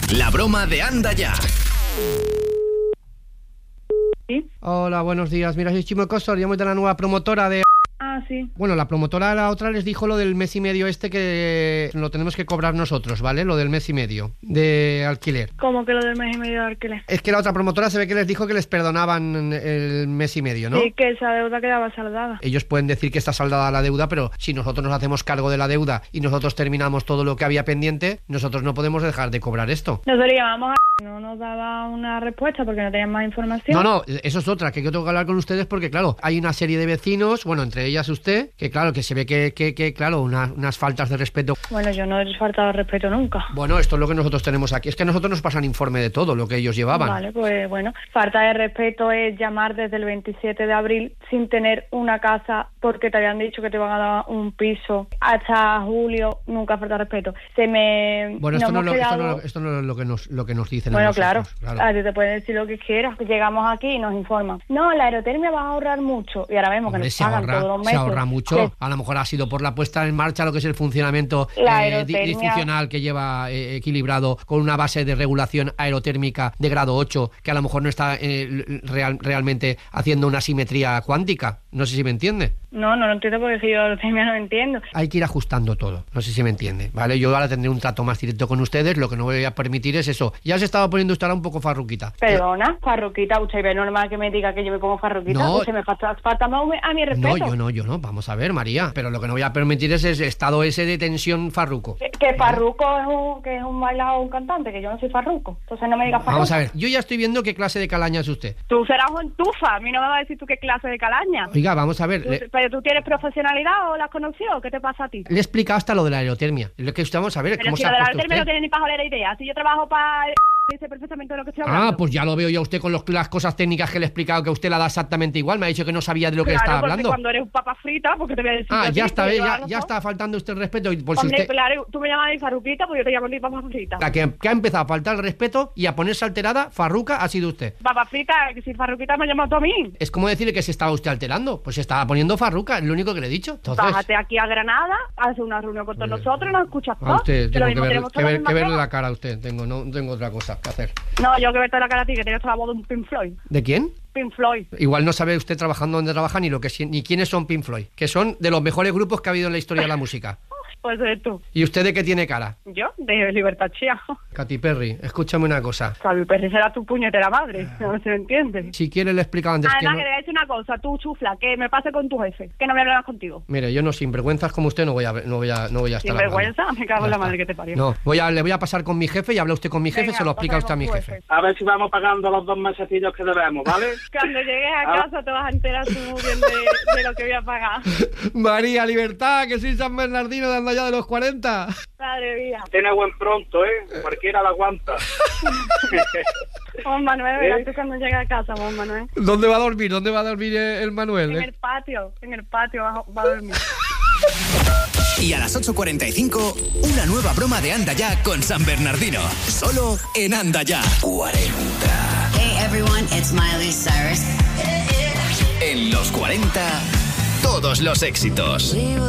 La broma de Anda Ya. ¿Sí? Hola, buenos días. Mira, soy Chimo Cosor, llamo de la nueva promotora de... Ah, sí. Bueno, la promotora, la otra, les dijo lo del mes y medio que lo tenemos que cobrar nosotros, ¿vale? Lo del mes y medio de alquiler. ¿Cómo que lo del mes y medio de alquiler? Es que la otra promotora se ve que les dijo que les perdonaban el mes y medio, ¿no? Sí, que esa deuda quedaba saldada. Ellos pueden decir que está saldada la deuda, pero si nosotros nos hacemos cargo de la deuda y nosotros terminamos todo lo que había pendiente, nosotros no podemos dejar de cobrar esto. Nosotros llamamos no nos daba una respuesta porque no tenían más información. No, eso es otra, que yo tengo que hablar con ustedes porque, claro, hay una serie de vecinos, bueno, entre ellas usted, que claro, que se ve que claro, unas faltas de respeto. Bueno, yo no he faltado de respeto nunca. Bueno, esto es lo que nosotros tenemos aquí. Es que a nosotros nos pasan informe de todo lo que ellos llevaban. Vale, pues bueno, falta de respeto es llamar desde el 27 de abril sin tener una casa porque te habían dicho que te iban a dar un piso hasta julio. Nunca falta de respeto. Bueno, esto no es lo que nos dicen. Bueno, claro. A ti te pueden decir lo que quieras. Llegamos aquí y nos informan. No, la aerotermia va a ahorrar mucho. Y ahora vemos que nos pagan todos los meses. Se ahorra mucho. A lo mejor ha sido por la puesta en marcha lo que es el funcionamiento disfuncional que lleva equilibrado con una base de regulación aerotérmica de grado 8 que a lo mejor no está realmente haciendo una simetría cuántica. No sé si me entiende. No lo entiendo porque yo aerotérmia no entiendo. Hay que ir ajustando todo. No sé si me entiende. ¿Vale? Yo ahora tendré un trato más directo con ustedes. Lo que no voy a permitir es eso. Ya se estaba poniendo usted ahora un poco farruquita. Perdona, farruquita. ¿Usted ve normal que me diga que yo me pongo farruquita? No. ¿Usted me falta a mi respeto? No, yo no. Vamos a ver, María. Pero lo que no voy a permitir es ese estado ese de tensión farruco. Que farruco es un bailado o un cantante, que yo no soy farruco. Entonces no me digas farruco. Vamos a ver, yo ya estoy viendo qué clase de calaña es usted. Tú serás un tufa. A mí no me va a decir tú qué clase de calaña. Oiga, vamos a ver. ¿Pero tú tienes profesionalidad o la has conocido? ¿Qué te pasa a ti? Le he explicado hasta lo de la aerotermia. Lo que vamos a ver. Pero ¿Cómo si se lo ha de la puesto aerotermia usted? no tiene ni pajolera idea. Si yo trabajo para... Dice perfectamente de lo que estoy hablando. Ah, pues ya lo veo yo a usted con las cosas técnicas que le he explicado, que usted la da exactamente igual. Me ha dicho que no sabía de lo que estaba hablando. Cuando eres un papa frita, porque te voy a decir... Ya está faltando usted el respeto. Por Hombre, si usted... claro, tú me llamas de farruquita, pues yo te llamo de papa frita. La que ha empezado a faltar el respeto y a ponerse alterada, farruca, ha sido usted. Papa frita, que si farruquita me llamas tú a mí. Es como decirle que se estaba usted alterando. Pues se estaba poniendo farruca, es lo único que le he dicho. Entonces... Bájate aquí a Granada, hace una reunión con todos nosotros y nos escuchas A todos. usted, tengo que verle la cara a usted. No tengo otra cosa que hacer. No, yo que verte la cara a ti, que tienes la voz de un Pink Floyd. ¿De quién? Pink Floyd. Igual no sabe usted trabajando donde trabaja ni quiénes son Pink Floyd, que son de los mejores grupos que ha habido en la historia de la música. Pues de tú. ¿Y usted de qué tiene cara? Yo, de Libertad Chía. Katy Perry, escúchame una cosa. Katy Perry será tu puñetera madre, no se me entiende. Si quiere le explico antes Además, que que le voy a decir una cosa, tú chufla, que me pase con tu jefe, que no me hablarás contigo. Mire, yo no sinvergüenzas como usted no voy a estar ¿Sinvergüenza? hablando. Me cago en la madre que te parió. No, le voy a pasar con mi jefe y habla usted con mi jefe. Venga, se lo explica usted a mi jefe. A ver si vamos pagando los 2 mesecillos que debemos, ¿vale? Cuando llegues a casa te vas a enterar tú muy bien de lo que voy a pagar. María Libertad, que soy San Bernardino de Anda Ya de los 40. Madre mía. Tiene buen pronto, cualquiera la aguanta. Juan Manuel, verás tú cuando llegue a casa, Juan Manuel. ¿Dónde va a dormir el Manuel? En el patio va a dormir. Y a las 8:45, una nueva broma de Anda Ya con San Bernardino. Solo en Anda Ya 40. Hey everyone, it's Miley Cyrus. En los 40, todos los éxitos.